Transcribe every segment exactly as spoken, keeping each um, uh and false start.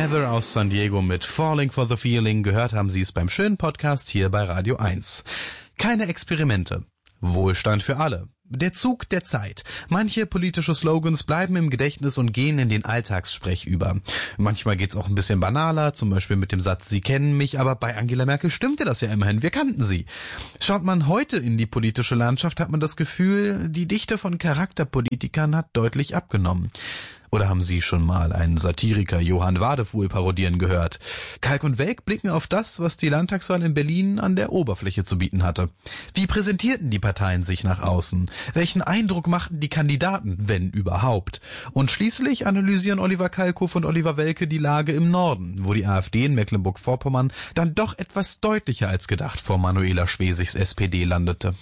Heather aus San Diego mit Falling for the Feeling. Gehört haben Sie es beim schönen Podcast hier bei Radio eins. Keine Experimente. Wohlstand für alle. Der Zug der Zeit. Manche politische Slogans bleiben im Gedächtnis und gehen in den Alltagssprech über. Manchmal geht's auch ein bisschen banaler, zum Beispiel mit dem Satz, Sie kennen mich, aber bei Angela Merkel stimmte das ja immerhin, wir kannten sie. Schaut man heute in die politische Landschaft, hat man das Gefühl, die Dichte von Charakterpolitikern hat deutlich abgenommen. Oder haben Sie schon mal einen Satiriker Johann Wadefuhl parodieren gehört? Kalk und Welk blicken auf das, was die Landtagswahl in Berlin an der Oberfläche zu bieten hatte. Wie präsentierten die Parteien sich nach außen? Welchen Eindruck machten die Kandidaten, wenn überhaupt? Und schließlich analysieren Oliver Kalkofe und Oliver Welke die Lage im Norden, wo die AfD in Mecklenburg-Vorpommern dann doch etwas deutlicher als gedacht vor Manuela Schwesigs S P D landete.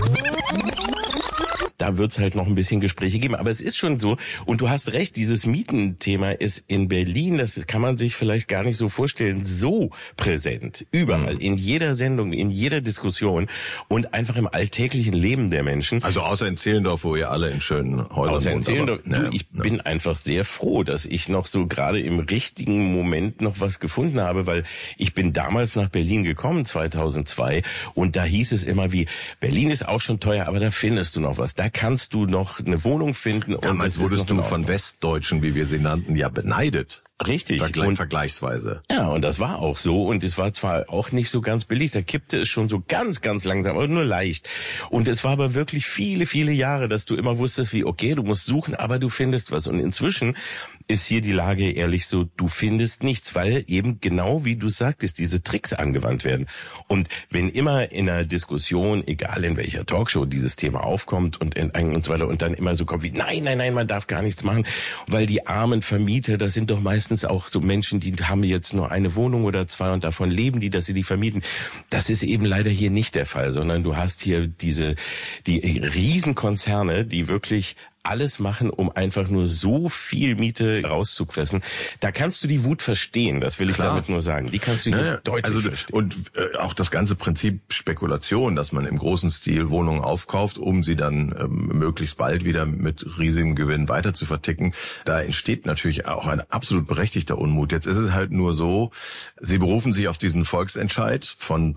Da wird's halt noch ein bisschen Gespräche geben. Aber es ist schon so, und du hast recht, dieses Mietenthema ist in Berlin, das kann man sich vielleicht gar nicht so vorstellen, so präsent. Überall, in jeder Sendung, in jeder Diskussion und einfach im alltäglichen Leben der Menschen. Also außer in Zehlendorf, wo ihr alle in schönen Häusern Außer in Zehlendorf. wohnt, aber, du, ich ja, bin ja. einfach sehr froh, dass ich noch so gerade im richtigen Moment noch was gefunden habe, weil ich bin damals nach Berlin gekommen, zweitausendzwei, und da hieß es immer wie, Berlin ist auch schon teuer, aber da findest du noch was. Da kannst du noch eine Wohnung finden. Damals und wurdest du von Westdeutschen, wie wir sie nannten, ja beneidet. Richtig. Vergleich, und, vergleichsweise. Ja, und das war auch so. Und es war zwar auch nicht so ganz billig, da kippte es schon so ganz, ganz langsam, aber nur leicht. Und es war aber wirklich viele, viele Jahre, dass du immer wusstest, wie, okay, du musst suchen, aber du findest was. Und inzwischen ist hier die Lage ehrlich so, du findest nichts, weil eben genau wie du sagtest, diese Tricks angewandt werden. Und wenn immer in einer Diskussion, egal in welcher Talkshow, dieses Thema aufkommt und, und so weiter, und dann immer so kommt wie, nein, nein, nein, man darf gar nichts machen, weil die armen Vermieter, das sind doch meistens auch so Menschen, die haben jetzt nur eine Wohnung oder zwei und davon leben die, dass sie die vermieten. Das ist eben leider hier nicht der Fall, sondern du hast hier diese, die Riesenkonzerne, die wirklich alles machen, um einfach nur so viel Miete rauszupressen. Da kannst du die Wut verstehen, das will ich Klar. damit nur sagen. Die kannst du hier naja, deutlich also, verstehen. Und äh, auch das ganze Prinzip Spekulation, dass man im großen Stil Wohnungen aufkauft, um sie dann ähm, möglichst bald wieder mit riesigem Gewinn weiter zu verticken, da entsteht natürlich auch ein absolut berechtigter Unmut. Jetzt ist es halt nur so, Sie berufen sich auf diesen Volksentscheid von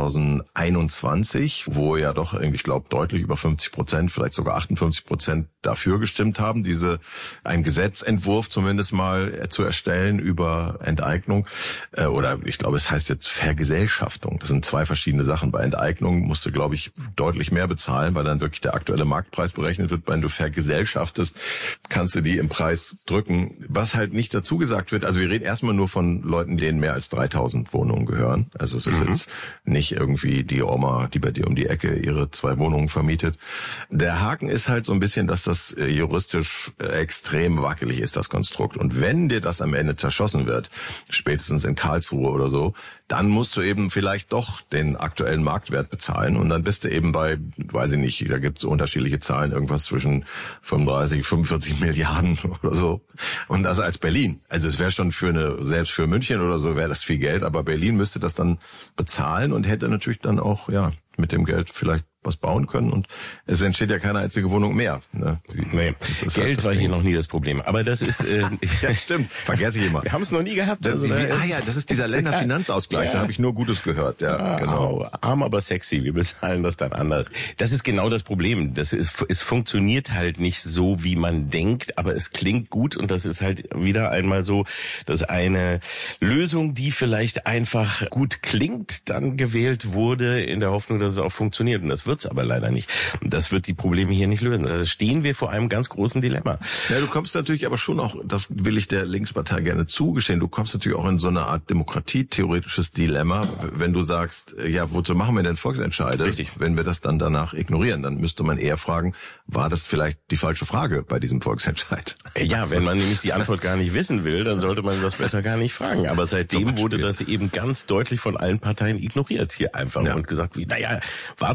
zweitausendeinundzwanzig, wo ja doch, ich glaube, deutlich über fünfzig Prozent, vielleicht sogar achtundfünfzig Prozent dafür gestimmt haben, diese einen Gesetzentwurf zumindest mal zu erstellen über Enteignung äh, oder ich glaube, es heißt jetzt Vergesellschaftung. Das sind zwei verschiedene Sachen. Bei Enteignung musst du, glaube ich, deutlich mehr bezahlen, weil dann wirklich der aktuelle Marktpreis berechnet wird. Wenn du vergesellschaftest, kannst du die im Preis drücken. Was halt nicht dazu gesagt wird, also wir reden erstmal nur von Leuten, denen mehr als dreitausend Wohnungen gehören. Also es ist mhm. jetzt nicht irgendwie die Oma, die bei dir um die Ecke ihre zwei Wohnungen vermietet. Der Haken ist halt so ein bisschen, dass das juristisch extrem wackelig ist, das Konstrukt. Und wenn dir das am Ende zerschossen wird, spätestens in Karlsruhe oder so, dann musst du eben vielleicht doch den aktuellen Marktwert bezahlen und dann bist du eben bei, weiß ich nicht, da gibt es unterschiedliche Zahlen, irgendwas zwischen fünfunddreißig, fünfundvierzig Milliarden oder so. Und das als Berlin. Also es wäre schon für eine, selbst für München oder so wäre das viel Geld, aber Berlin müsste das dann bezahlen und hätte natürlich dann auch, ja, mit dem Geld vielleicht was bauen können und es entsteht ja keine einzige Wohnung mehr. Ne? Nee, Geld halt war Ding. Hier noch nie das Problem. Aber das ist... Äh, ja, stimmt. Vergesse ich immer. Wir haben es noch nie gehabt. Also, wie, ah ja, das ist dieser Länderfinanzausgleich. Ja. Da habe ich nur Gutes gehört. Ja, ah, genau. Arm, aber sexy. Wir bezahlen das dann anders. Das ist genau das Problem. Das ist, es funktioniert halt nicht so, wie man denkt, aber es klingt gut und das ist halt wieder einmal so, dass eine Lösung, die vielleicht einfach gut klingt, dann gewählt wurde in der Hoffnung, dass es auch funktioniert. Und das wird's aber leider nicht. Und das wird die Probleme hier nicht lösen. Da stehen wir vor einem ganz großen Dilemma. Ja, du kommst natürlich aber schon auch, das will ich der Linkspartei gerne zugestehen, du kommst natürlich auch in so eine Art demokratietheoretisches Dilemma, wenn du sagst, ja, wozu machen wir denn Volksentscheide? Richtig. Wenn wir das dann danach ignorieren, dann müsste man eher fragen, war das vielleicht die falsche Frage bei diesem Volksentscheid? Ja, wenn man nämlich die Antwort gar nicht wissen will, dann sollte man das besser gar nicht fragen. Aber seitdem wurde das eben ganz deutlich von allen Parteien ignoriert hier einfach ja. und gesagt, wie, naja, war zwar so,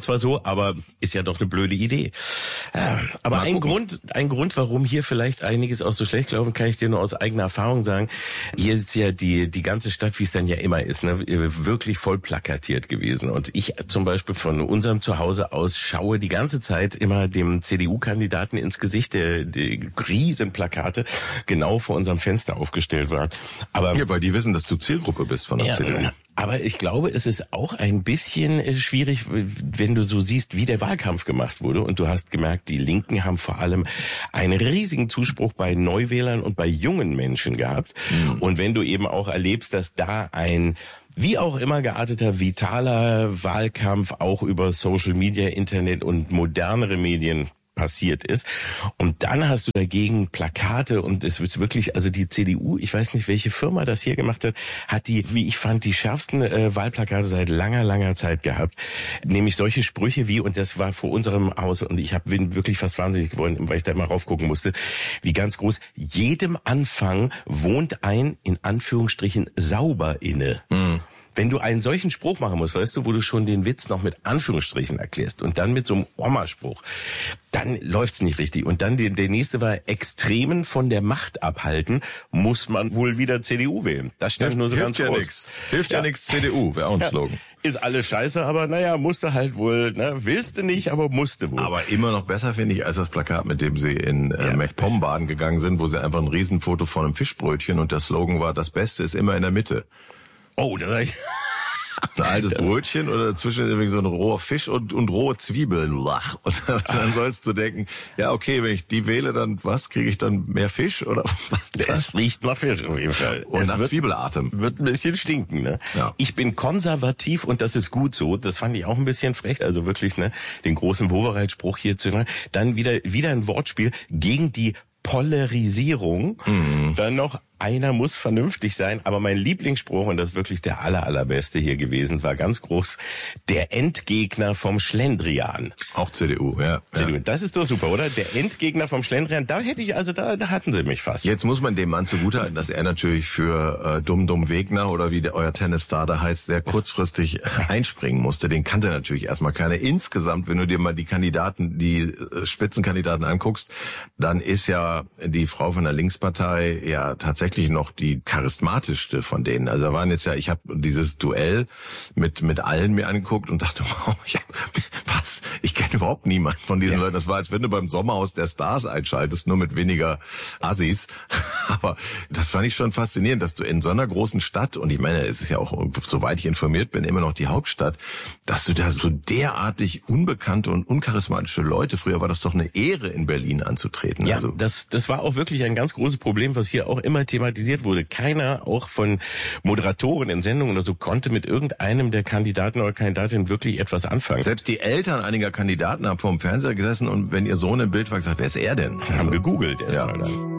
aber ist ja doch eine blöde Idee. Ja, aber ein Grund, ein Grund, warum hier vielleicht einiges auch so schlecht laufen, kann ich dir nur aus eigener Erfahrung sagen. Hier ist ja die die ganze Stadt, wie es dann ja immer ist, ne, wirklich voll plakatiert gewesen. Und ich zum Beispiel von unserem Zuhause aus schaue die ganze Zeit immer dem C D U-Kandidaten ins Gesicht, der die riesen Plakate genau vor unserem Fenster aufgestellt waren. Aber ja, weil die wissen, dass du Zielgruppe bist von der ja, C D U. Aber ich glaube, es ist auch ein bisschen schwierig, wenn du so siehst, wie der Wahlkampf gemacht wurde. Und du hast gemerkt, die Linken haben vor allem einen riesigen Zuspruch bei Neuwählern und bei jungen Menschen gehabt. Mhm. Und wenn du eben auch erlebst, dass da ein wie auch immer gearteter, vitaler Wahlkampf auch über Social Media, Internet und modernere Medien passiert ist. Und dann hast du dagegen Plakate und es ist wirklich, also die C D U, ich weiß nicht, welche Firma das hier gemacht hat, hat die, wie ich fand, die schärfsten äh, Wahlplakate seit langer, langer Zeit gehabt. Nämlich solche Sprüche wie, und das war vor unserem Haus, und ich hab, bin wirklich fast wahnsinnig geworden, weil ich da mal raufgucken musste, wie ganz groß, jedem Anfang wohnt ein, in Anführungsstrichen, sauber inne. Mhm. Wenn du einen solchen Spruch machen musst, weißt du, wo du schon den Witz noch mit Anführungsstrichen erklärst und dann mit so einem Oma-Spruch, dann läuft's nicht richtig. Und dann der, der nächste war, Extremen von der Macht abhalten, muss man wohl wieder C D U wählen. Das stand nur so Hilft ganz ja groß. Nix. Hilft ja, ja nichts, C D U, wäre auch ein ja. Slogan. Ist alles scheiße, aber naja, musste halt wohl, ne, willst du nicht, aber musste wohl. Aber immer noch besser, finde ich, als das Plakat, mit dem sie in äh, ja, MacPom baden gegangen sind, wo sie einfach ein Riesenfoto von einem Fischbrötchen und der Slogan war, das Beste ist immer in der Mitte. Oh, da ich ein altes Brötchen oder dazwischen irgendwie so ein roher Fisch und, und rohe Zwiebeln. Und dann sollst du denken, ja okay, wenn ich die wähle, dann was, kriege ich dann mehr Fisch? Oder es riecht nach Fisch auf jeden Fall. Und es nach wird, Zwiebelatem. Wird ein bisschen stinken, ne? Ja. Ich bin konservativ und das ist gut so. Das fand ich auch ein bisschen frech. Also wirklich, ne, den großen Wowereit-Spruch hier zu, ne? Dann wieder, wieder ein Wortspiel gegen die Polarisierung. Mhm. Dann noch, einer muss vernünftig sein, aber mein Lieblingsspruch, und das ist wirklich der aller, allerbeste hier gewesen, war ganz groß, der Endgegner vom Schlendrian. Auch C D U, ja. C D U. Ja. Das ist doch super, oder? Der Endgegner vom Schlendrian, da hätte ich, also da, da hatten sie mich fast. Jetzt muss man dem Mann zugutehalten, dass er natürlich für äh, Dumm Dumm Wegner oder wie der, euer Tennisstar da heißt, sehr kurzfristig einspringen musste. Den kannte natürlich erstmal keiner. Insgesamt, wenn du dir mal die Kandidaten, die äh, Spitzenkandidaten anguckst, dann ist ja die Frau von der Linkspartei ja tatsächlich noch die charismatischste von denen. Also da waren jetzt ja, ich habe dieses Duell mit mit allen mir angeguckt und dachte, wow, ich, was? Ich kenne überhaupt niemanden von diesen ja. Leuten. Das war, als wenn du beim Sommerhaus der Stars einschaltest, nur mit weniger Assis. Aber das fand ich schon faszinierend, dass du in so einer großen Stadt, und ich meine, es ist ja auch, soweit ich informiert bin, immer noch die Hauptstadt, dass du da so derartig unbekannte und uncharismatische Leute, früher war das doch eine Ehre, in Berlin anzutreten. Ja, also, das das war auch wirklich ein ganz großes Problem, was hier auch immer thematisiert wurde. Keiner, auch von Moderatoren in Sendungen oder so, konnte mit irgendeinem der Kandidaten oder Kandidatinnen wirklich etwas anfangen. Selbst die Eltern einiger Kandidaten haben vor dem Fernseher gesessen und wenn ihr Sohn im Bild war, gesagt, wer ist er denn? Haben also, gegoogelt erstmal ja. dann.